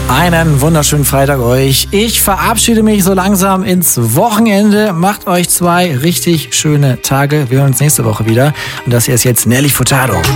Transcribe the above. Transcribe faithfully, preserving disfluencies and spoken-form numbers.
Einen wunderschönen Freitag euch. Ich verabschiede mich so langsam ins Wochenende. Macht euch zwei richtig schöne Tage. Wir hören uns nächste Woche wieder. Und das hier ist jetzt Nelly Furtado.